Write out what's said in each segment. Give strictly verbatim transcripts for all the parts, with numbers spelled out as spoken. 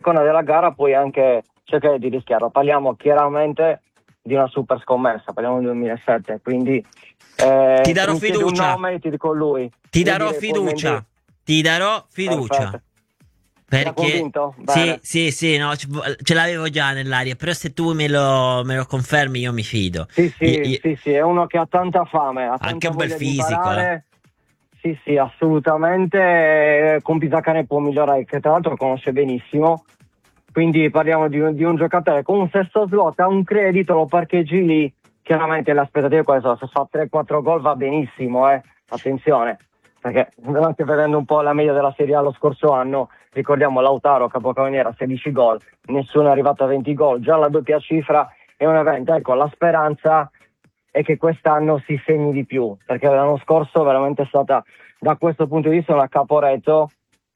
seconda della gara puoi anche cercare di rischiarlo. Parliamo chiaramente di una super scommessa, parliamo del duemilasette, quindi eh, ti darò mi chiedi fiducia. un nome, ti dico lui. Ti Io darò direi fiducia. probabilmente- Ti darò fiducia. Perfetto. Perché convinto? sì, Bene. sì, sì, no, ce ce l'avevo già nell'aria, però se tu me lo, me lo confermi io mi fido. Sì, Io- sì, io- sì, sì, è uno che ha tanta fame, ha anche tanta un bel voglia di fisico, eh. imparare. Sì, sì, assolutamente. eh, Con Pisacane può migliorare, che tra l'altro lo conosce benissimo. Quindi parliamo di un, di un giocatore con un sesto slot, ha un credito, lo parcheggi lì. Chiaramente le aspettative quali sono? Se fa tre quattro gol va benissimo, eh. Attenzione, perché anche vedendo un po' la media della Serie A lo scorso anno, ricordiamo Lautaro, capocannoniere, sedici gol, nessuno è arrivato a venti gol, già la doppia cifra è un evento. Ecco, la speranza è che quest'anno si segni di più, perché l'anno scorso veramente è stata, da questo punto di vista, una Caporetto.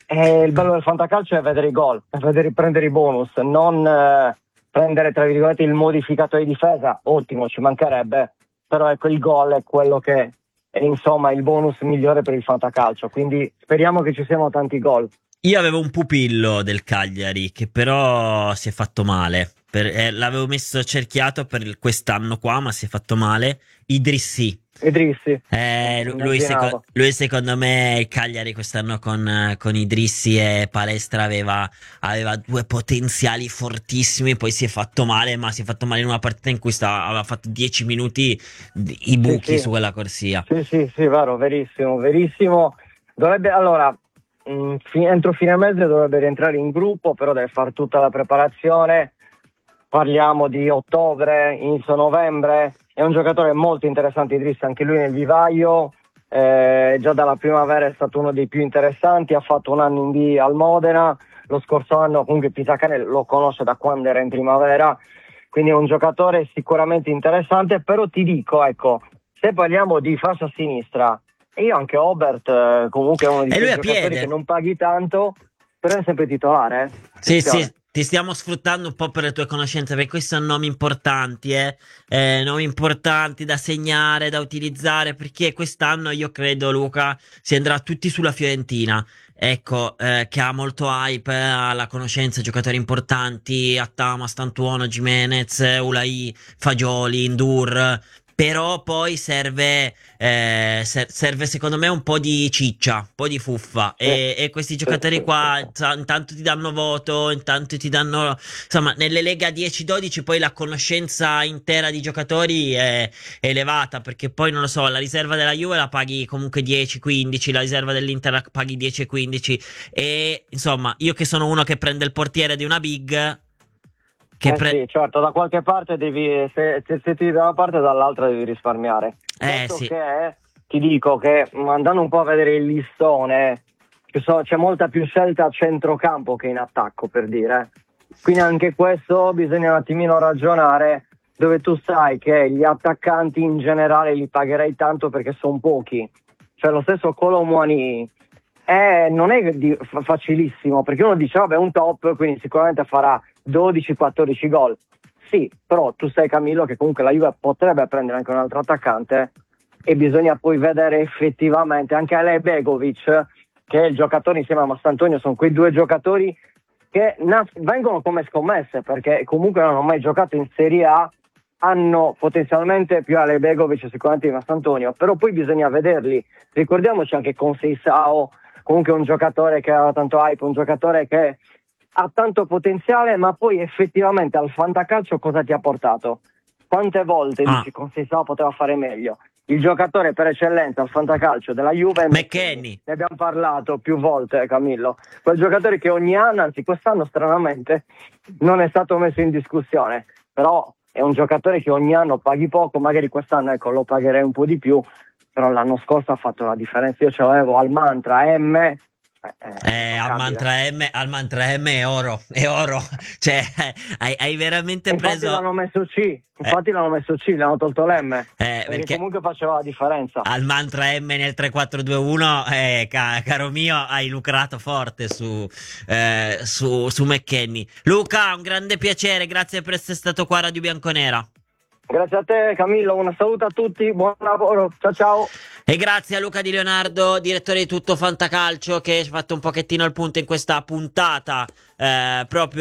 E il bello del fantacalcio è vedere i gol, è vedere prendere i bonus, non eh, prendere tra virgolette il modificato di difesa. Ottimo, ci mancherebbe, però ecco, il gol è quello che è insomma il bonus migliore per il fantacalcio, quindi speriamo che ci siano tanti gol. Io avevo un pupillo del Cagliari che però si è fatto male. Per- eh, l'avevo messo cerchiato per il- quest'anno qua, ma si è fatto male. Idrissi. Idrissi, Eh, lu- lui, seco- immaginavo. lui secondo me il Cagliari quest'anno con, eh, con Idrissi e Palestra aveva, aveva due potenziali fortissimi, poi si è fatto male, ma si è fatto male in una partita in cui stava- aveva fatto dieci minuti di- i Sì, buchi sì. su quella corsia. Sì, sì, sì, vero, verissimo, verissimo. Dovrebbe, allora, mh, fi- entro fine mese dovrebbe rientrare in gruppo, però deve fare tutta la preparazione. Parliamo di ottobre, inizio novembre. È un giocatore molto interessante, Idris, anche lui nel vivaio. Eh, già dalla primavera è stato uno dei più interessanti, ha fatto un anno in B al Modena. Lo scorso anno comunque Pisacane lo conosce da quando era in primavera, quindi è un giocatore sicuramente interessante, però ti dico, ecco, se parliamo di fascia sinistra, io anche Obert, eh, comunque è uno di E quei lui a giocatori piede. che non paghi tanto, però è sempre titolare. eh. Sì, Attenzione. sì, ti stiamo sfruttando un po' per le tue conoscenze, perché questi sono nomi importanti, eh? Eh, nomi importanti da segnare, da utilizzare, perché quest'anno io credo, Luca, si andrà tutti sulla Fiorentina. Ecco, eh, che ha molto hype, eh, ha la conoscenza, giocatori importanti, Attama, Stantuono, Gimenez, Ulai, Fagioli, Indur. Però poi serve, eh, ser- serve secondo me un po' di ciccia, un po' di fuffa. Sì, E, e questi sì, giocatori sì, qua, sì, sa- intanto ti danno voto, intanto ti danno. Insomma, nelle Lega dieci dodici poi la conoscenza intera di giocatori è, è elevata. Perché poi non lo so, la riserva della Juve la paghi comunque dieci quindici, la riserva dell'Inter la paghi dieci quindici. E insomma, io che sono uno che prende il portiere di una big. Che Eh pre- sì, certo, da qualche parte devi, se, se, se ti da una parte dall'altra devi risparmiare. eh Detto sì. che, ti dico che mh, andando un po' a vedere il listone, ci so- c'è molta più scelta a centrocampo che in attacco, per dire. Quindi anche questo bisogna un attimino ragionare, dove tu sai che gli attaccanti in generale li pagherai tanto perché sono pochi. Cioè lo stesso Colomwani eh, non è di- fa- facilissimo, perché uno dice vabbè, un top, quindi sicuramente farà dodici quattordici gol. Sì, però tu sai, Camillo, che comunque la Juve potrebbe prendere anche un altro attaccante e bisogna poi vedere effettivamente anche Ale Begovic, che è il giocatore insieme a Mastantonio, sono quei due giocatori che nas- vengono come scommesse, perché comunque non hanno mai giocato in Serie A, hanno potenzialmente più Ale Begovic sicuramente di Mastantonio, però poi bisogna vederli. Ricordiamoci anche con Seisao, comunque un giocatore che aveva tanto hype, un giocatore che ha tanto potenziale, ma poi effettivamente al fantacalcio cosa ti ha portato? Quante volte Ah, dici con Seisao poteva fare meglio? Il giocatore per eccellenza al fantacalcio della Juve è McKennie. McKennie. Ne abbiamo parlato più volte, Camillo. Quel giocatore che ogni anno, anzi quest'anno stranamente, non è stato messo in discussione, però è un giocatore che ogni anno paghi poco, magari quest'anno ecco lo pagherei un po' di più, però l'anno scorso ha fatto la differenza. Io ce l'avevo al Mantra M, eh, Eh, è al intoccabile. mantra M, al mantra M è oro, è oro. Cioè, hai, hai veramente Infatti preso. l'hanno messo C, Eh, infatti l'hanno messo C, l'hanno tolto l'M, eh, perché perché comunque faceva la differenza. al mantra M nel tre quattro due uno, eh, ca- caro mio, hai lucrato forte su, eh, su, su McKennie. Luca, un grande piacere, grazie per essere stato qua a Radio Bianconera. Grazie a te, Camillo, un saluto a tutti, buon lavoro, ciao ciao. E grazie a Luca Di Leonardo, direttore di Tutto Fantacalcio, che ci ha fatto un pochettino il punto in questa puntata, eh, proprio